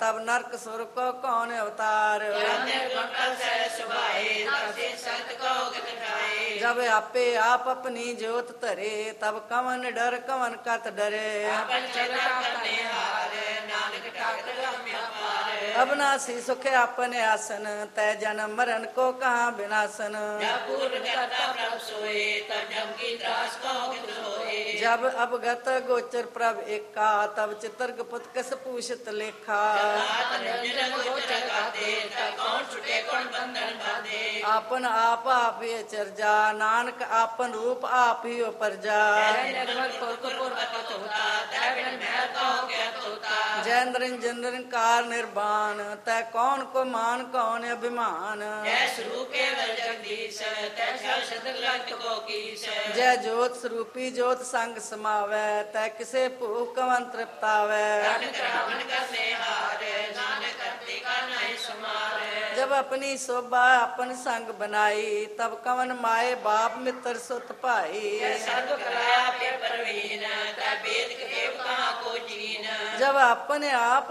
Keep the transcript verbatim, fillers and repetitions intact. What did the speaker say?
तब नरक सुर को कौन अवतार। जब आपे आप अपनी जोत धरे तब कवन डर कवन कत डरे। अबनासी सुख अपने आसन तय जन्म मरण को कहाँ विनाशन। जब अवगत गोचर प्रभ एका तब चित्र पुत कस पूछत लेखा। आपन आप आप ही चर्जा नानक आपन रूप आप ही प्रजा। जैन्द्र निरंकार निर्वाण तय कौन को मान कौन अभिमान। जय जोत स्वरूपी जोत संग समावै तय किसे भूख कवन तृप्तावै। जब अपनी शोभा अपन संग बनाई तब कवन माए बाप मित्र सुत भाई। जब अपने आप